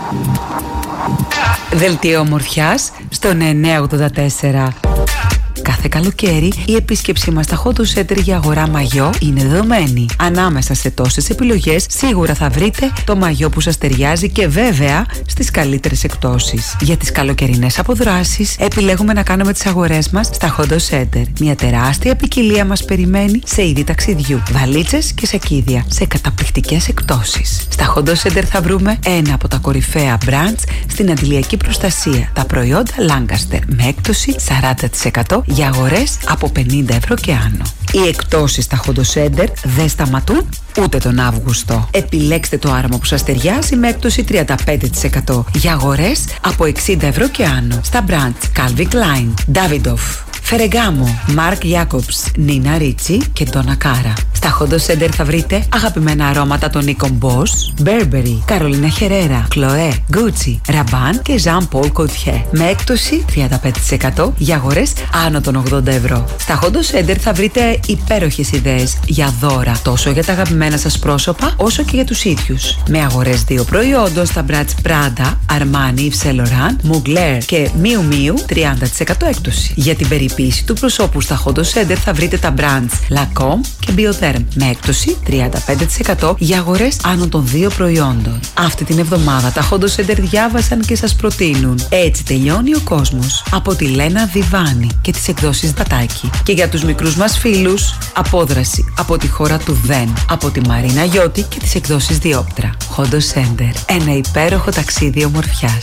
Δελτίο ομορφιάς στο 984. Κάθε καλοκαίρι η επίσκεψή μας στα Hot Center για αγορά μαγιό είναι δεδομένη. Ανάμεσα σε τόσες επιλογές σίγουρα θα βρείτε το μαγιό που σας ταιριάζει και βέβαια στις καλύτερες εκπτώσεις. Για τις καλοκαιρινές αποδράσεις επιλέγουμε να κάνουμε τις αγορές μας στα Hot Center. Μια τεράστια ποικιλία μας περιμένει σε είδη ταξιδιού, βαλίτσες και σακίδια σε καταπληκτικές εκπτώσεις. Στα Hot Center θα βρούμε ένα από τα κορυφαία brands στην αντιλιακή προστασία. Τα προϊόντα Lancaster με έκπτωση 40% για αγορές από 50 ευρώ και άνω. Οι εκπτώσεις στα Hot Center δεν σταματούν ούτε τον Αύγουστο. Επιλέξτε το άρωμα που σας ταιριάζει με έκπτωση 35% για αγορές από 60 ευρώ και άνω. Στα brands Calvin Klein, Davidoff, Ferragamo, Marc Jacobs, Nina Ricci και Donna Cara. Στα Hot Center θα βρείτε αγαπημένα αρώματα των Nikon Boss, Burberry, Carolina Herrera, Chloé, Gucci, Rabanne και Jean Paul Gaultier με έκπτωση 35% για αγορές άνω των 80 ευρώ. Στα Hot Center θα βρείτε υπέροχες ιδέες για δώρα τόσο για τα αγαπημένα σας πρόσωπα όσο και για τους ίδιους. Με αγορές 2 προϊόντων στα brands Prada, Armani, Yves Saint Laurent, Mugler και Miu Miu 30% έκπτωση. Για την περιποίηση του προσώπου στα Hot Center θα βρείτε τα brands Lancome και Biotherm με έκπτωση 35% για αγορές άνω των 2 προϊόντων. Αυτή την εβδομάδα τα Hot Center διάβασαν και σας προτείνουν Έτσι τελειώνει ο κόσμος από τη Λένα Διβάνη και τις εκδόσεις Πατάκη. Και για τους μικρούς μας φίλους, Απόδραση από τη χώρα του Δεν από τη Μαρίνα Γιώτη και τις εκδόσεις Διόπτρα. Hot Center, ένα υπέροχο ταξίδι ομορφιάς.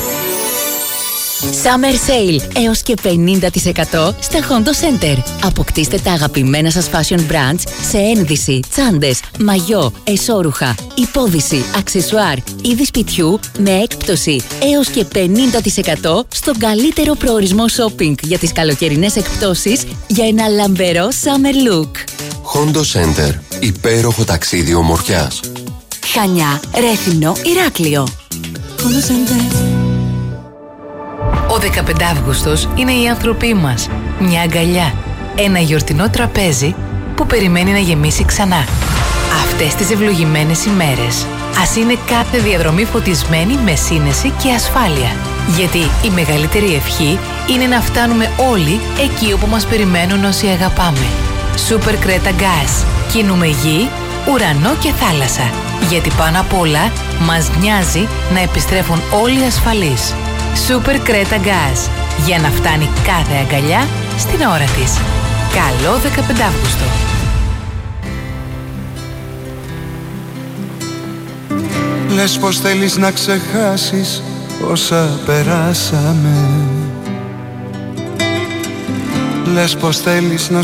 Summer Sale έως και 50% στα Hondo Center. Αποκτήστε τα αγαπημένα σας fashion brands σε ένδυση, τσάντες, μαγιό, εσώρουχα, υπόδυση, αξεσουάρ, είδη σπιτιού με έκπτωση έως και 50% στον καλύτερο προορισμό shopping για τις καλοκαιρινές εκπτώσεις για ένα λαμπερό summer look. Hondo Center. Υπέροχο ταξίδι ομορφιάς. Χανιά, Ρέθυμνο, Ηράκλειο. Hondo Center. Ο 15 Αύγουστος είναι οι άνθρωποι μας. Μια αγκαλιά. Ένα γιορτινό τραπέζι που περιμένει να γεμίσει ξανά. Αυτές τις ευλογημένες ημέρες ας είναι κάθε διαδρομή φωτισμένη με σύνεση και ασφάλεια. Γιατί η μεγαλύτερη ευχή είναι να φτάνουμε όλοι εκεί όπου μας περιμένουν όσοι αγαπάμε. Super Creta Gas. Κινούμε γη, ουρανό και θάλασσα. Γιατί πάνω απ' όλα μας νοιάζει να επιστρέφουν όλοι ασφαλείς. Super Creta Gas. Για να φτάνει κάθε αγκαλιά στην ώρα της. Καλό 15 Αύγουστο. Λες πως θέλεις να ξεχάσεις όσα περάσαμε. Λες πως θέλεις να